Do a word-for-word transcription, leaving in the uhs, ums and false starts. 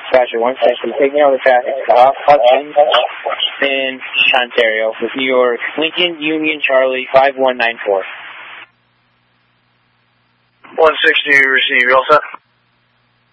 Gotcha, one second. Take me over the traffic. Off Hudson in Ontario with New York. Lincoln Union Charlie five one nine four. one sixty, receive. You all set?